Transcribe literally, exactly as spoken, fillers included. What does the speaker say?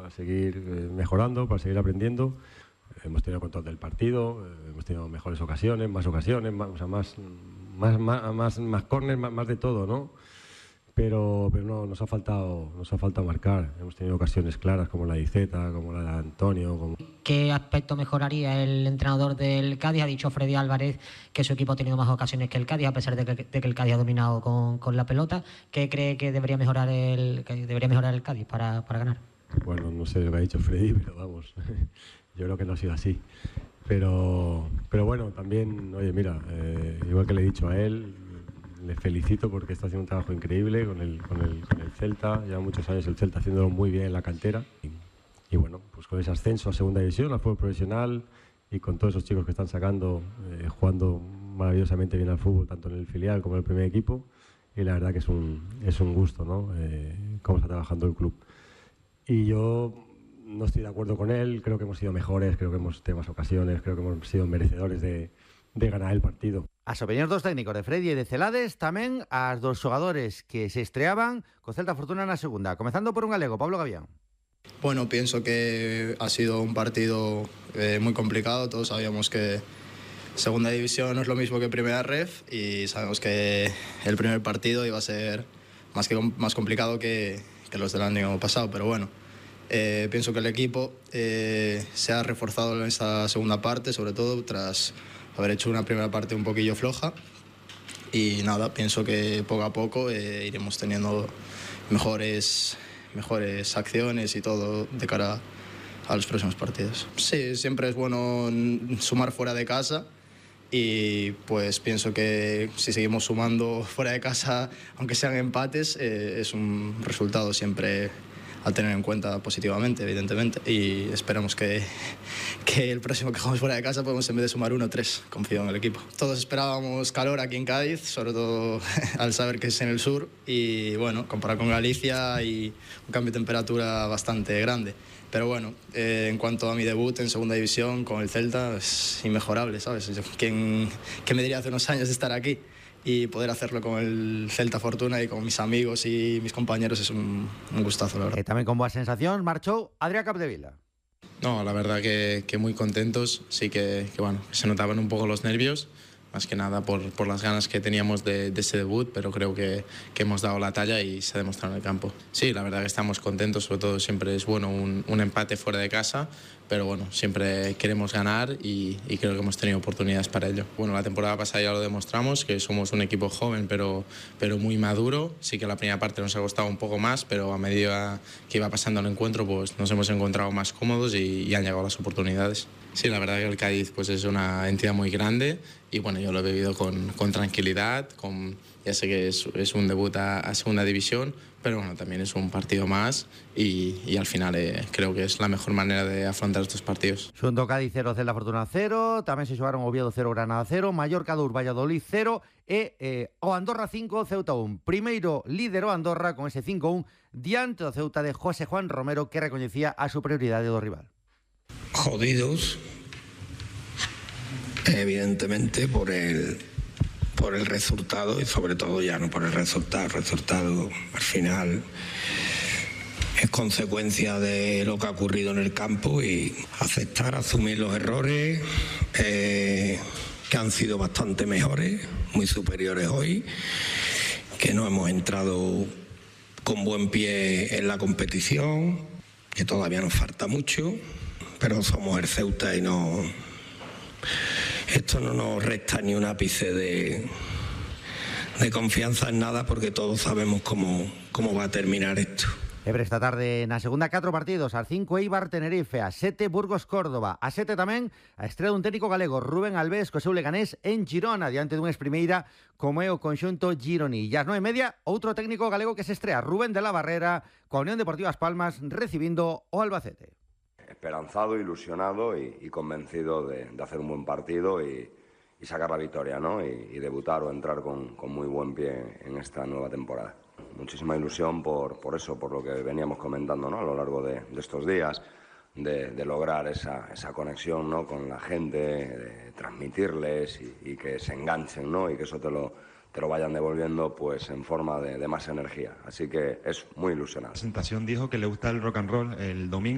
para seguir eh, mejorando, para seguir aprendiendo. Hemos tenido control del partido, eh, hemos tenido mejores ocasiones, más ocasiones, más, o sea, más, más, más, más, más córner, más, más de todo, ¿no? Pero, pero no, nos ha faltado, nos ha faltado marcar. Hemos tenido ocasiones claras como la de Iceta, como la de Antonio. Como... ¿Qué aspecto mejoraría el entrenador del Cádiz? Ha dicho Freddy Álvarez que su equipo ha tenido más ocasiones que el Cádiz, a pesar de que, de que el Cádiz ha dominado con, con la pelota. ¿Qué cree que debería mejorar el, que debería mejorar el Cádiz para, para ganar? Bueno, no sé lo que ha dicho Freddy, pero vamos, yo creo que no ha sido así. Pero, pero bueno, también, oye, mira, eh, igual que le he dicho a él, le felicito porque está haciendo un trabajo increíble con el, con el, con el Celta. Lleva muchos años el Celta haciéndolo muy bien en la cantera. Y, y bueno, pues con ese ascenso a segunda división, al fútbol profesional y con todos esos chicos que están sacando, eh, jugando maravillosamente bien al fútbol, tanto en el filial como en el primer equipo. Y la verdad que es un, es un gusto, ¿no? Eh, cómo está trabajando el club. Y yo no estoy de acuerdo con él, creo que hemos sido mejores, creo que hemos tenido más ocasiones, creo que hemos sido merecedores de, de ganar el partido. As opinións dos técnicos de Freddy e de Celades, tamén as dos xogadores que se estreaban co Celta Fortuna na segunda, comezando por un galego, Pablo Gavián. Bueno, pienso que ha sido un partido eh, muy complicado. Todos sabíamos que segunda división no es lo mismo que primera ref y sabemos que el primer partido iba a ser más, que, más complicado que, que los del año pasado, pero bueno, eh, pienso que el equipo eh, se ha reforzado en esta segunda parte, sobre todo tras haber hecho una primera parte un poquillo floja. Y nada, pienso que poco a poco eh, iremos teniendo mejores, mejores acciones y todo de cara a los próximos partidos. Sí, siempre es bueno sumar fuera de casa y pues pienso que si seguimos sumando fuera de casa, aunque sean empates, eh, es un resultado siempre a tener en cuenta positivamente, evidentemente, y esperamos que, que el próximo que jugamos fuera de casa podemos en vez de sumar uno, tres. Confío en el equipo. Todos esperábamos calor aquí en Cádiz, sobre todo al saber que es en el sur, y bueno, comparado con Galicia y un cambio de temperatura bastante grande. Pero bueno, eh, en cuanto a mi debut en segunda división con el Celta, es inmejorable, ¿sabes? ¿Quién, quién me diría hace unos años de estar aquí? Y poder hacerlo con el Celta Fortuna y con mis amigos y mis compañeros es un, un gustazo, la verdad. E tamén con boa sensación marchou Adrián Capdevila. No, la verdad que, que muy contentos, sí que, que bueno, se notaban un poco los nervios, más que nada por, por las ganas que teníamos de, de ese debut, pero creo que, que hemos dado la talla y se ha demostrado en el campo. Sí, la verdad que estamos contentos, sobre todo siempre es bueno un, un empate fuera de casa, pero bueno, siempre queremos ganar y, y creo que hemos tenido oportunidades para ello. Bueno, la temporada pasada ya lo demostramos, que somos un equipo joven pero, pero muy maduro. Sí que la primera parte nos ha costado un poco más, pero a medida que iba pasando el encuentro pues nos hemos encontrado más cómodos y, y han llegado las oportunidades. Sí, la verdad que el Cádiz pues es una entidad muy grande y bueno, yo lo he vivido con, con tranquilidad, con, ya sé que es, es un debut a, a segunda división, pero bueno, también es un partido más y, y al final eh, creo que es la mejor manera de afrontar estos partidos. Xundo Cádiz cero, Celta Fortuna cero, tamén se xogaron Oviedo cero, Granada cero, Mallorca dos, Valladolid cero e eh, o Andorra cinco, Ceuta un. Primeiro líder o Andorra con ese cinco un diante do Ceuta de José Juan Romero, que recoñecía a superioridade do rival. Jodidos, evidentemente, por el por el resultado y sobre todo ya no por el resultado. El resultado al final es consecuencia de lo que ha ocurrido en el campo y aceptar, asumir los errores eh, que han sido bastante mejores, muy superiores hoy, que no hemos entrado con buen pie en la competición, que todavía nos falta mucho, pero somos el Ceuta y no... Esto no nos resta ni un ápice de, de confianza en nada porque todos sabemos cómo, cómo va a terminar esto. E para esta tarde na segunda catro partidos, as cinco Eibar Tenerife, a sete Burgos Córdoba, a sete tamén a estrela dun técnico galego, Rubén Albés, co seu Leganés en Girona, diante dun exprimeira como é o conxunto gironí. E ás nove e media, outro técnico galego que se estrea, Rubén de la Barrera, coa Unión Deportiva As Palmas, recibindo o Albacete. Esperanzado, ilusionado y, y convencido de, de hacer un buen partido y, y sacar la victoria, ¿no? Y, y debutar o entrar con, con muy buen pie en esta nueva temporada. Muchísima ilusión por, por eso, por lo que veníamos comentando, ¿no? A lo largo de, de estos días, de, de lograr esa, esa conexión, ¿no? Con la gente, de transmitirles y, y que se enganchen, ¿no? Y que eso te lo, te lo vayan devolviendo pues en forma de, de más energía. Así que es muy ilusionante. La presentación dijo que le gusta el rock and roll el domingo.